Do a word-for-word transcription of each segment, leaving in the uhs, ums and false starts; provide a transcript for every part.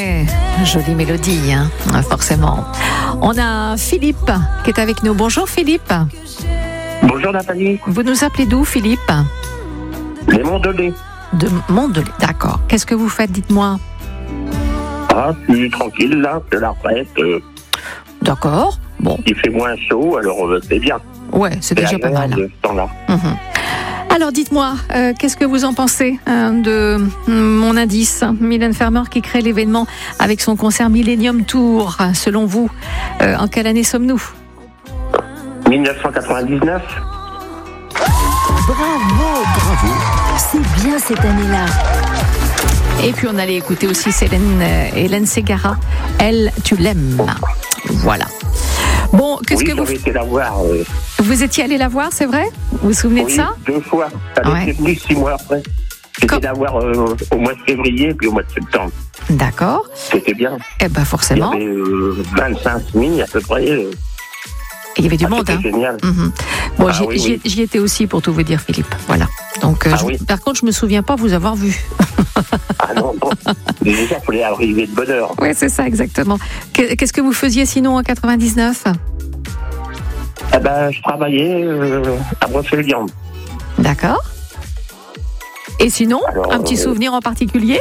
Ouais, jolie mélodie, hein, forcément. On a Philippe qui est avec nous. Bonjour Philippe. Bonjour Nathalie. Vous nous appelez d'où Philippe? Les Mondelez. De Mondelez, d'accord. Qu'est-ce que vous faites, dites-moi? Ah, je suis tranquille là, c'est la retraite. Euh, D'accord, bon. il fait moins chaud, alors euh, c'est bien. Ouais, c'est déjà pas mal. De ce temps-là. Mhm. Alors dites-moi, euh, qu'est-ce que vous en pensez hein, de mm, mon indice, Mylène Farmer qui crée l'événement avec son concert Millennium Tour. Selon vous, euh, en quelle année sommes-nous? dix-neuf cent quatre-vingt-dix-neuf. Bravo, bravo. C'est bien cette année-là. Et puis on allait écouter aussi Célène, euh, Hélène Ségara. Elle, tu l'aimes. Voilà. Bon, qu'est-ce oui, que vous j'avais été la voir. Euh, vous étiez allé la voir, c'est vrai? Vous vous souvenez oui, de ça? deux fois. Elle Ouais. était venue six mois après. J'étais Quand- la voir euh, au mois de février puis au mois de septembre. D'accord. C'était bien. Eh ben Il y forcément, avait euh, vingt-cinq mille à peu près. Euh, il y avait du ah, monde. c'était Hein. génial. Mhm. Bon, Ah j'y, oui, j'y- oui. j'y étais aussi pour tout vous dire, Philippe. Voilà. Donc, euh, Ah je- oui. par contre, je me souviens pas vous avoir vu. Ah non, non. Déjà, il fallait arriver de bonne heure. Oui, c'est ça, exactement. Que- Qu'est-ce que vous faisiez sinon en quatre-vingt-dix-neuf? Eh ben, je travaillais euh, à Brocéliande. D'accord. Et sinon, Alors, un petit euh, souvenir en particulier?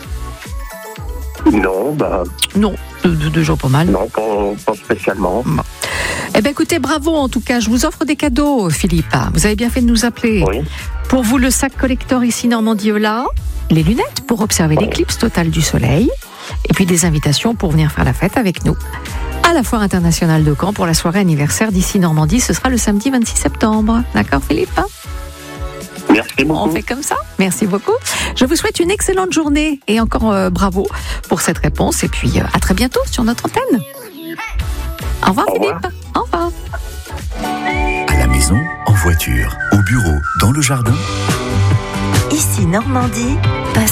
Non, bah, Non, de, de, de jours pas mal. non, pas, pas spécialement. Eh bien, écoutez, bravo en tout cas. Je vous offre des cadeaux, Philippe. Vous avez bien fait de nous appeler. Oui. Pour vous, le sac collector ici Normandie-Ola, les lunettes pour observer l'éclipse totale du soleil, et puis des invitations pour venir faire la fête avec nous à la Foire internationale de Caen pour la soirée anniversaire d'ici Normandie. Ce sera le samedi vingt-six septembre. D'accord, Philippe? Merci beaucoup. On fait comme ça. Merci beaucoup. Je vous souhaite une excellente journée et encore euh, bravo pour cette réponse. Et puis, euh, à très bientôt sur notre antenne. Au revoir, Au revoir. Philippe. Au revoir. À la maison, en voiture, au bureau, dans le jardin. Ici Normandie, passe